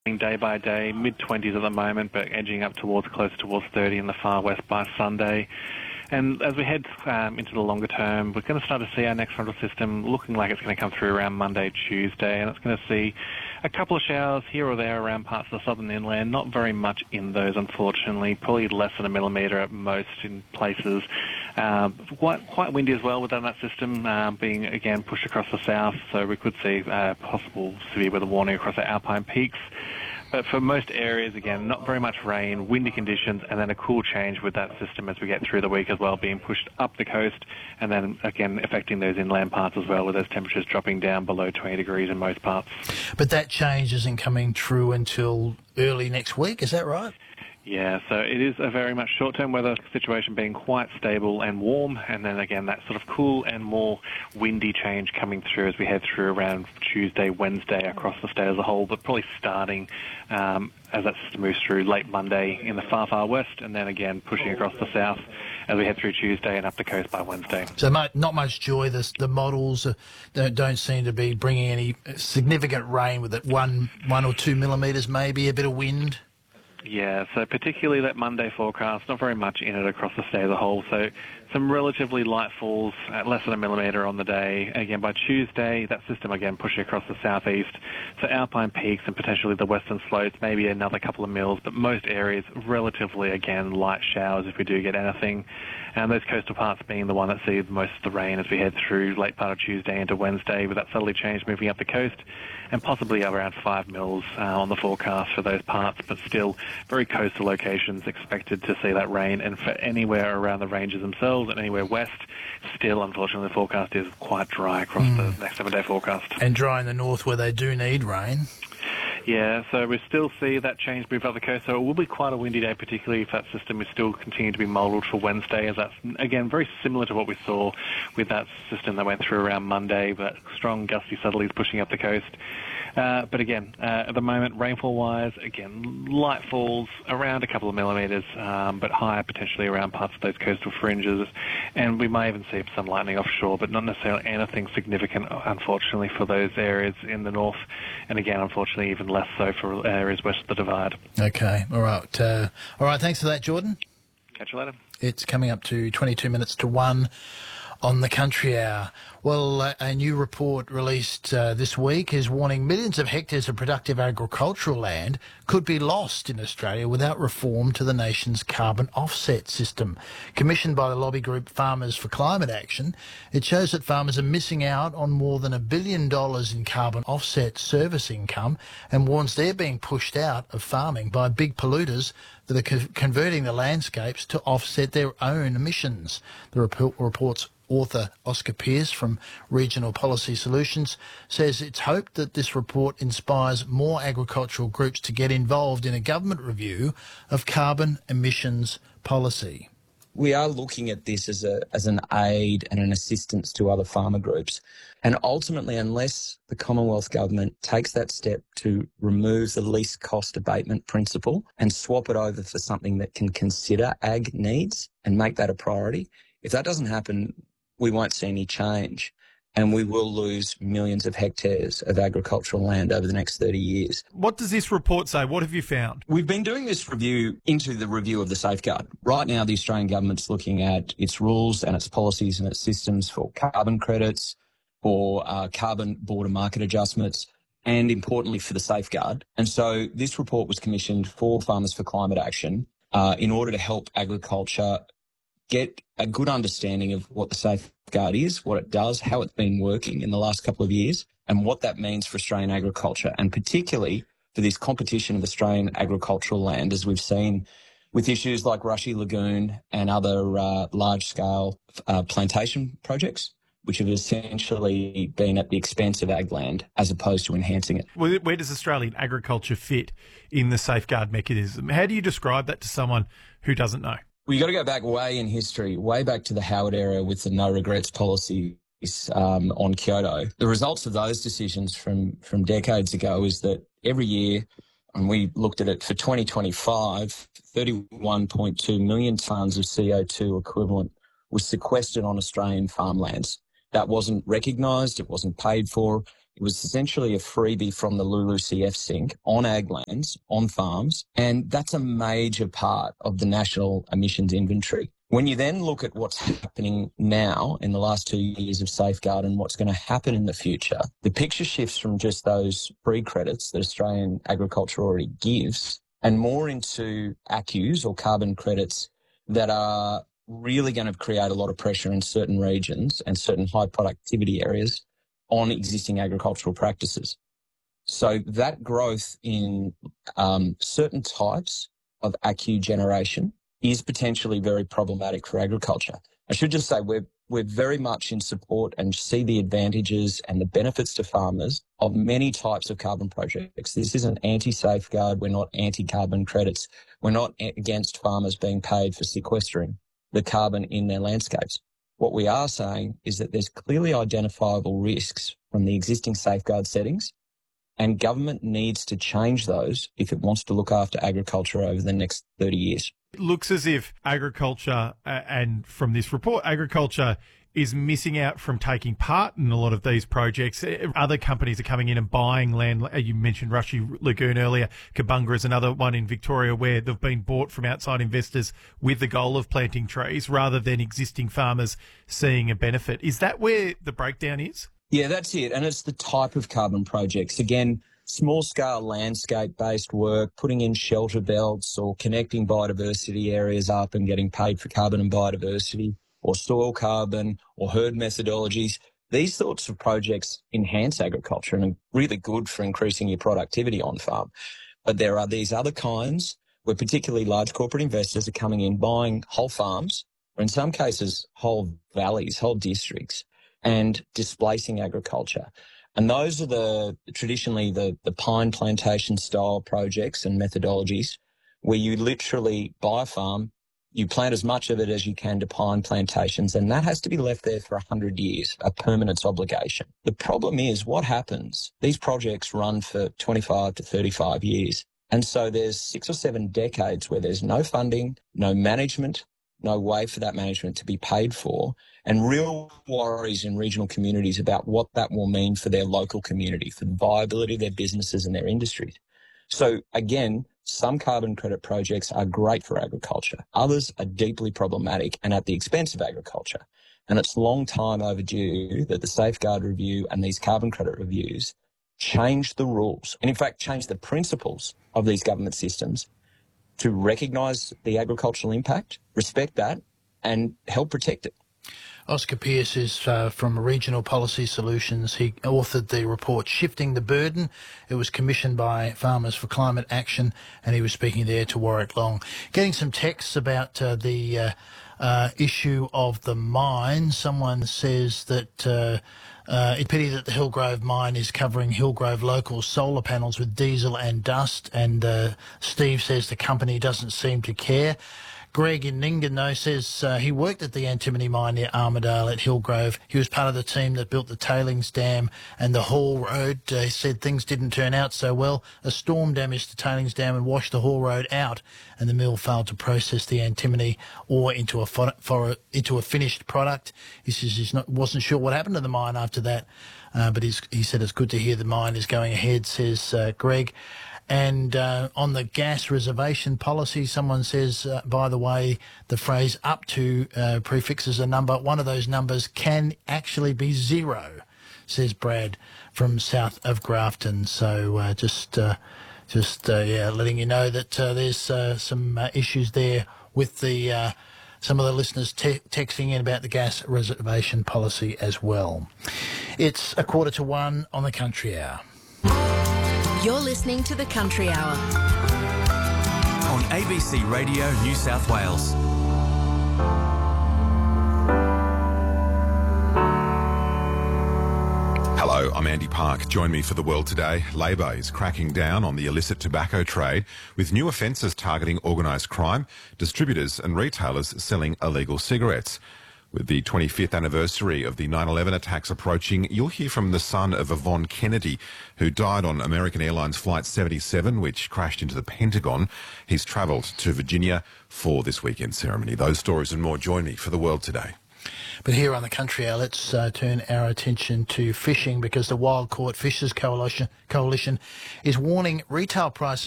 day by day, mid-20s at the moment, but edging up closer towards 30 in the far west by Sunday. And as we head into the longer term, we're going to start to see our next frontal system looking like it's going to come through around Monday, Tuesday, and it's going to see a couple of showers here or there around parts of the southern inland. Not very much in those, unfortunately, probably less than a millimetre at most in places. Quite windy as well within that system, being, again, pushed across the south, so we could see possible severe weather warning across the Alpine peaks. But for most areas, again, not very much rain, windy conditions, and then a cool change with that system as we get through the week as well, being pushed up the coast, and then, again, affecting those inland parts as well, with those temperatures dropping down below 20 degrees in most parts. But that change isn't coming true until early next week, is that right? Yeah, so it is a very much short-term weather situation, being quite stable and warm, and then again that sort of cool and more windy change coming through as we head through around Tuesday, Wednesday across the state as a whole, but probably starting as that system moves through late Monday in the far west, and then again pushing across the south as we head through Tuesday and up the coast by Wednesday. So not much joy. The models don't seem to be bringing any significant rain with it, 1 or 2 millimetres maybe, a bit of wind. Yeah, so particularly that Monday forecast, not very much in it across the state as a whole. So some relatively light falls at less than a millimetre on the day. Again, by Tuesday, that system again pushing across the southeast. So Alpine peaks and potentially the western slopes, maybe another couple of mils, but most areas relatively, again, light showers if we do get anything. And those coastal parts being the one that sees most of the rain as we head through late part of Tuesday into Wednesday, with that southerly change moving up the coast, and possibly around 5 mils on the forecast for those parts, but still very coastal locations expected to see that rain. And for anywhere around the ranges themselves and anywhere west, still, unfortunately, the forecast is quite dry across the next 7-day forecast. And dry in the north where they do need rain. Yeah, so we still see that change move up the coast. So it will be quite a windy day, particularly if that system is still continuing to be modelled for Wednesday, as that's, again, very similar to what we saw with that system that went through around Monday, but strong gusty southerlies pushing up the coast. But again, at the moment, rainfall-wise, again, light falls around a couple of millimetres, but higher potentially around parts of those coastal fringes. And we may even see some lightning offshore, but not necessarily anything significant, unfortunately, for those areas in the north. And again, unfortunately, even less so for areas west of the Divide. Okay, all right. All right, thanks for that, Jordan. Catch you later. It's coming up to 22 minutes to 1 on the Country Hour. Well, a new report released this week is warning millions of hectares of productive agricultural land could be lost in Australia without reform to the nation's carbon offset system. Commissioned by the lobby group Farmers for Climate Action, it shows that farmers are missing out on more than $1 billion in carbon offset service income, and warns they're being pushed out of farming by big polluters that are converting the landscapes to offset their own emissions. The report's author, Oscar Pearce from Regional Policy Solutions, says it's hoped that this report inspires more agricultural groups to get involved in a government review of carbon emissions policy. We are looking at this as an aid and an assistance to other farmer groups. And ultimately, unless the Commonwealth Government takes that step to remove the least cost abatement principle and swap it over for something that can consider ag needs and make that a priority, if that doesn't happen, we won't see any change, and we will lose millions of hectares of agricultural land over the next 30 years. What does this report say? What have you found? We've been doing this review into the review of the Safeguard. Right now, the Australian government's looking at its rules and its policies and its systems for carbon credits, for carbon border market adjustments, and importantly for the Safeguard. And so this report was commissioned for Farmers for Climate Action in order to help agriculture get a good understanding of what the Safeguard is, what it does, how it's been working in the last couple of years, and what that means for Australian agriculture, and particularly for this competition of Australian agricultural land, as we've seen with issues like Rushy Lagoon and other large-scale plantation projects, which have essentially been at the expense of ag land as opposed to enhancing it. Where does Australian agriculture fit in the Safeguard mechanism? How do you describe that to someone who doesn't know? Well, you've got to go back way in history, way back to the Howard era with the no regrets policy on Kyoto. The results of those decisions from decades ago is that every year, and we looked at it for 2025, 31.2 million tonnes of CO2 equivalent was sequestered on Australian farmlands. That wasn't recognised, it wasn't paid for, It was essentially a freebie from the LULUCF sink on ag lands, on farms, and that's a major part of the national emissions inventory. When you then look at what's happening now in the last 2 years of Safeguard and what's going to happen in the future, the picture shifts from just those free credits that Australian agriculture already gives and more into ACCUs or carbon credits that are really going to create a lot of pressure in certain regions and certain high productivity areas on existing agricultural practices. So that growth in certain types of ACCU generation is potentially very problematic for agriculture. I should just say we're very much in support and see the advantages and the benefits to farmers of many types of carbon projects. This isn't anti-safeguard. We're not anti-carbon credits. We're not against farmers being paid for sequestering the carbon in their landscapes. What we are saying is that there's clearly identifiable risks from the existing safeguard settings, and government needs to change those if it wants to look after agriculture over the next 30 years. It looks as if agriculture, and from this report, agriculture is missing out from taking part in a lot of these projects. Other companies are coming in and buying land. You mentioned Rushy Lagoon earlier. Kabunga is another one in Victoria where they've been bought from outside investors with the goal of planting trees rather than existing farmers seeing a benefit. Is that where the breakdown is? Yeah, that's it. And it's the type of carbon projects. Again, small-scale landscape-based work, putting in shelter belts or connecting biodiversity areas up and getting paid for carbon and biodiversity, or soil carbon or herd methodologies. These sorts of projects enhance agriculture and are really good for increasing your productivity on farm. But there are these other kinds where particularly large corporate investors are coming in, buying whole farms, or in some cases, whole valleys, whole districts, and displacing agriculture. And those are traditionally the pine plantation style projects and methodologies where you literally buy a farm, you plant as much of it as you can to pine plantations, and that has to be left there for 100 years, a permanence obligation. The problem is what happens, these projects run for 25 to 35 years. And so there's 6 or 7 decades where there's no funding, no management, no way for that management to be paid for, and real worries in regional communities about what that will mean for their local community, for the viability of their businesses and their industries. So again, some carbon credit projects are great for agriculture. Others are deeply problematic and at the expense of agriculture. And it's long time overdue that the Safeguard Review and these carbon credit reviews change the rules and in fact change the principles of these government systems to recognise the agricultural impact, respect that, and help protect it. Oscar Pearce is from Regional Policy Solutions. He authored the report Shifting the Burden. It was commissioned by Farmers for Climate Action, and he was speaking there to Warwick Long. Getting some texts about the issue of the mine. Someone says that it's a pity that the Hillgrove mine is covering Hillgrove local solar panels with diesel and dust, and Steve says the company doesn't seem to care. Greg in Ningen, though, says he worked at the antimony mine near Armidale at Hillgrove. He was part of the team that built the tailings dam and the haul road. He said things didn't turn out so well. A storm damaged the tailings dam and washed the haul road out, and the mill failed to process the antimony ore into a finished product. He says he wasn't sure what happened to the mine after that, but he said it's good to hear the mine is going ahead, says Greg. And on the gas reservation policy, someone says, by the way, the phrase up to prefixes a number. One of those numbers can actually be 0, says Brad from south of Grafton. So just letting you know that there's some issues there with the some of the listeners texting in about the gas reservation policy as well. It's 1:45 on the Country Hour. You're listening to The Country Hour on ABC Radio New South Wales. Hello, I'm Andy Park. Join me for The World Today. Labor is cracking down on the illicit tobacco trade with new offences targeting organised crime, distributors and retailers selling illegal cigarettes. With the 25th anniversary of the 9/11 attacks approaching, you'll hear from the son of Yvonne Kennedy, who died on American Airlines Flight 77, which crashed into the Pentagon. He's travelled to Virginia for this weekend ceremony. Those stories and more, join me for The World Today. But here on the Country Hour, let's turn our attention to fishing, because the Wild Caught Fishers Coalition is warning retail prices